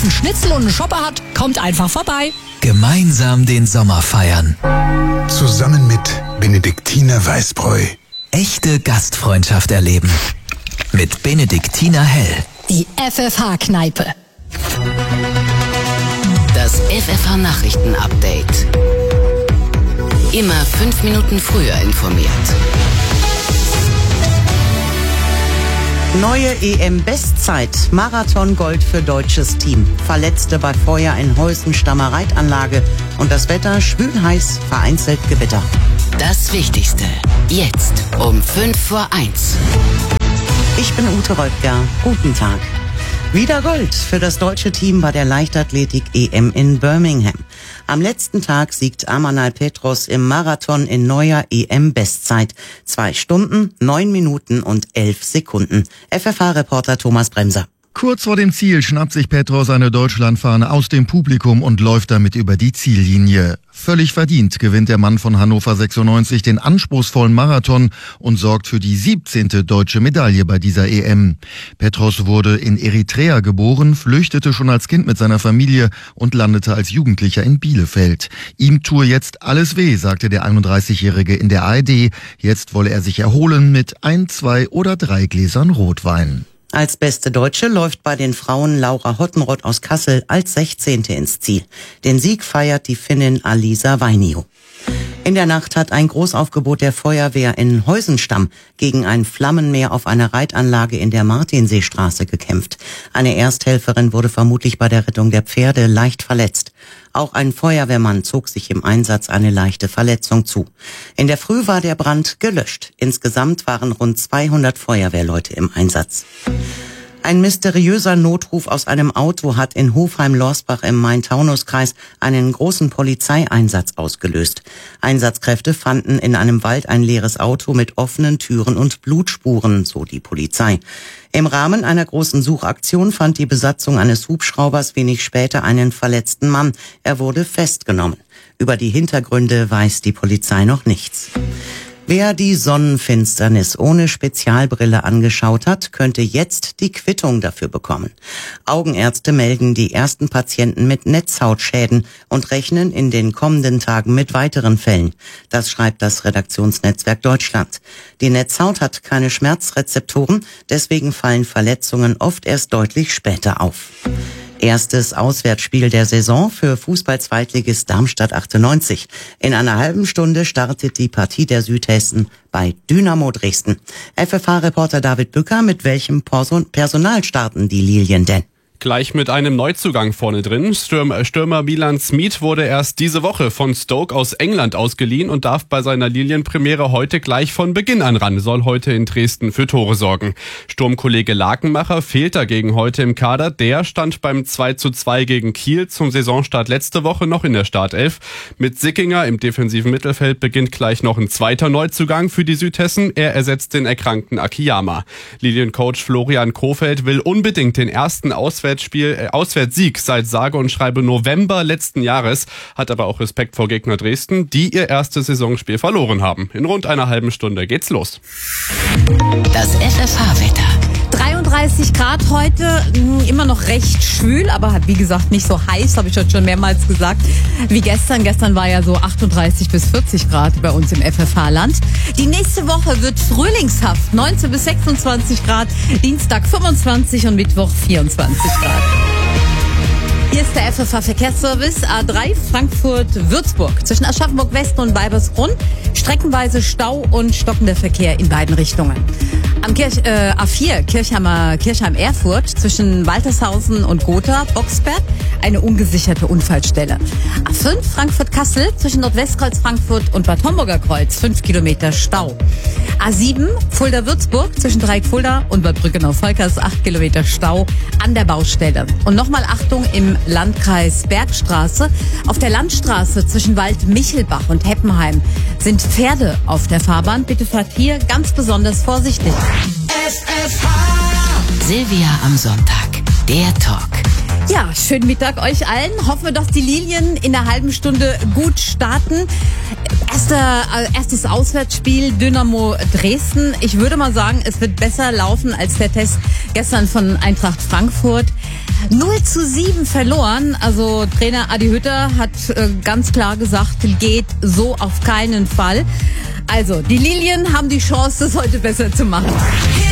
scharfen Schnitzel und einen Shopper hat, kommt einfach vorbei. Gemeinsam den Sommer feiern. Zusammen mit Benediktiner Weißbräu. Echte Gastfreundschaft erleben. Mit Benediktiner Hell. Die FFH-Kneipe. Das FFH-Nachrichten-Update. Immer 5 Minuten früher informiert. Neue EM-Bestzeit. Marathon-Gold für deutsches Team. Verletzte bei Feuer in Heusenstammer Reitanlage. Und das Wetter schwül heiß, vereinzelt Gewitter. Das Wichtigste. Jetzt um 1:05. Ich bin Ute Röttger. Guten Tag. Wieder Gold für das deutsche Team bei der Leichtathletik-EM in Birmingham. Am letzten Tag siegt Amanal Petros im Marathon in neuer EM-Bestzeit. 2 Stunden, 9 Minuten und 11 Sekunden. FFH-Reporter Thomas Bremser. Kurz vor dem Ziel schnappt sich Petros eine Deutschlandfahne aus dem Publikum und läuft damit über die Ziellinie. Völlig verdient gewinnt der Mann von Hannover 96 den anspruchsvollen Marathon und sorgt für die 17. deutsche Medaille bei dieser EM. Petros wurde in Eritrea geboren, flüchtete schon als Kind mit seiner Familie und landete als Jugendlicher in Bielefeld. Ihm tue jetzt alles weh, sagte der 31-Jährige in der ARD. Jetzt wolle er sich erholen mit 1, 2 oder 3 Gläsern Rotwein. Als beste Deutsche läuft bei den Frauen Laura Hottenrott aus Kassel als 16. ins Ziel. Den Sieg feiert die Finnin Alisa Vainio. In der Nacht hat ein Großaufgebot der Feuerwehr in Heusenstamm gegen ein Flammenmeer auf einer Reitanlage in der Martinseestraße gekämpft. Eine Ersthelferin wurde vermutlich bei der Rettung der Pferde leicht verletzt. Auch ein Feuerwehrmann zog sich im Einsatz eine leichte Verletzung zu. In der Früh war der Brand gelöscht. Insgesamt waren rund 200 Feuerwehrleute im Einsatz. Ein mysteriöser Notruf aus einem Auto hat in Hofheim-Lorsbach im Main-Taunus-Kreis einen großen Polizeieinsatz ausgelöst. Einsatzkräfte fanden in einem Wald ein leeres Auto mit offenen Türen und Blutspuren, so die Polizei. Im Rahmen einer großen Suchaktion fand die Besatzung eines Hubschraubers wenig später einen verletzten Mann. Er wurde festgenommen. Über die Hintergründe weiß die Polizei noch nichts. Wer die Sonnenfinsternis ohne Spezialbrille angeschaut hat, könnte jetzt die Quittung dafür bekommen. Augenärzte melden die ersten Patienten mit Netzhautschäden und rechnen in den kommenden Tagen mit weiteren Fällen. Das schreibt das Redaktionsnetzwerk Deutschland. Die Netzhaut hat keine Schmerzrezeptoren, deswegen fallen Verletzungen oft erst deutlich später auf. Erstes Auswärtsspiel der Saison für Fußball-Zweitligist Darmstadt 98. In einer halben Stunde startet die Partie der Südhessen bei Dynamo Dresden. FFH-Reporter David Bücker, mit welchem Personal starten die Lilien denn? Gleich mit einem Neuzugang vorne drin. Stürmer Milan Smith wurde erst diese Woche von Stoke aus England ausgeliehen und darf bei seiner Lilienpremiere heute gleich von Beginn an ran, soll heute in Dresden für Tore sorgen. Sturmkollege Lakenmacher fehlt dagegen heute im Kader. Der stand beim 2:2 gegen Kiel zum Saisonstart letzte Woche noch in der Startelf. Mit Sickinger im defensiven Mittelfeld beginnt gleich noch ein zweiter Neuzugang für die Südhessen. Er ersetzt den erkrankten Akiyama. Liliencoach Florian Kofeld will unbedingt den ersten Auswärtssieg seit sage und schreibe November letzten Jahres, hat aber auch Respekt vor Gegner Dresden, die ihr erstes Saisonspiel verloren haben. In rund einer halben Stunde geht's los. Das FFH-Wetter. 33 Grad heute, immer noch recht schwül, aber wie gesagt nicht so heiß, habe ich heute schon mehrmals gesagt, wie gestern. Gestern war ja so 38 bis 40 Grad bei uns im FFH-Land. Die nächste Woche wird frühlingshaft, 19 bis 26 Grad, Dienstag 25 und Mittwoch 24 Grad. Hier ist der FFH-Verkehrsservice A3 Frankfurt-Würzburg. Zwischen Aschaffenburg-West und Weibersbrunn streckenweise Stau und stockender Verkehr in beiden Richtungen. Am A4 Kirchheim-Erfurt zwischen Waltershausen und Gotha, Boxberg, eine ungesicherte Unfallstelle. A5 Frankfurt-Kassel zwischen Nordwestkreuz Frankfurt und Bad Homburger Kreuz, 5 Kilometer Stau. A7 Fulda-Würzburg zwischen Dreieck Fulda und Bad Brückenau-Volkers, 8 Kilometer Stau an der Baustelle. Und nochmal Achtung im Landkreis Bergstraße. Auf der Landstraße zwischen Wald-Michelbach und Heppenheim sind Pferde auf der Fahrbahn. Bitte fahrt hier ganz besonders vorsichtig. Silvia am Sonntag. Der Talk. Ja, schönen Mittag euch allen. Hoffen wir, dass die Lilien in einer halben Stunde gut starten. Erstes Auswärtsspiel Dynamo Dresden. Ich würde mal sagen, es wird besser laufen als der Test gestern von Eintracht Frankfurt. 0:7 verloren. Also Trainer Adi Hütter hat ganz klar gesagt, geht so auf keinen Fall. Also die Lilien haben die Chance, das heute besser zu machen.